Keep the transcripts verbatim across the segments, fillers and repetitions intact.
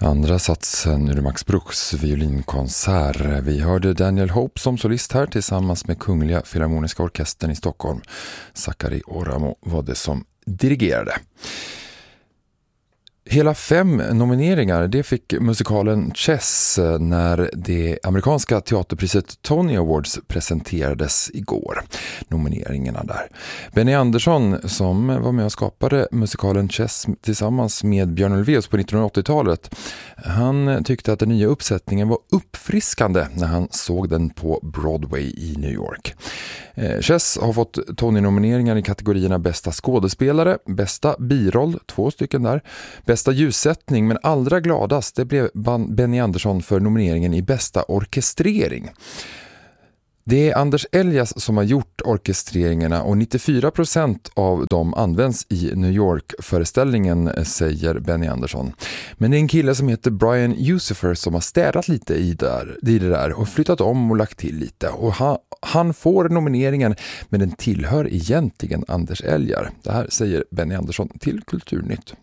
Andra satsen ur Max Bruchs violinkonsert. Vi hörde Daniel Hope som solist här tillsammans med Kungliga Filharmoniska Orkestern i Stockholm. Sakari Oramo var det som dirigerade. Hela fem nomineringar, det fick musikalen Chess när det amerikanska teaterpriset Tony Awards presenterades igår. Nomineringarna där. Benny Andersson, som var med och skapade musikalen Chess tillsammans med Björn Ulvaeus på nittonhundraåttiotalet, han tyckte att den nya uppsättningen var uppfriskande när han såg den på Broadway i New York. Chess har fått Tony-nomineringar i kategorierna bästa skådespelare, bästa biroll, två stycken där, bästa ljussättning, men allra gladast det blev Benny Andersson för nomineringen i bästa orkestrering. Det är Anders Elias som har gjort orkestreringarna och nittiofyra procent av dem används i New York-föreställningen, säger Benny Andersson. Men det är en kille som heter Brian Yusufer som har städat lite i, där, i det där och flyttat om och lagt till lite. Och han, han får nomineringen, men den tillhör egentligen Anders Elias. Det här säger Benny Andersson till Kulturnytt.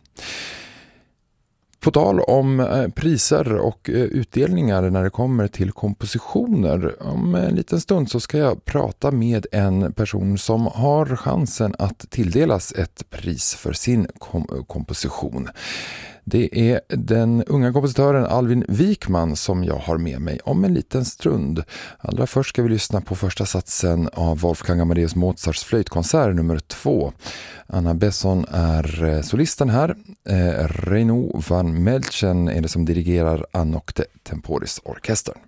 På tal om priser och utdelningar när det kommer till kompositioner. Om en liten stund så ska jag prata med en person som har chansen att tilldelas ett pris för sin kom- komposition. Det är den unga kompositören Alvin Wikman som jag har med mig om en liten stund. Allra först ska vi lyssna på första satsen av Wolfgang Amadeus Mozarts flöjtkonsert nummer två. Anna Besson är solisten här. Eh, Renaud van Melchen är det som dirigerar Anokte Temporis orkestern.